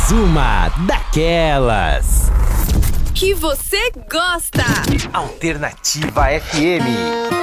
Mais uma daquelas que você gosta. Alternativa FM.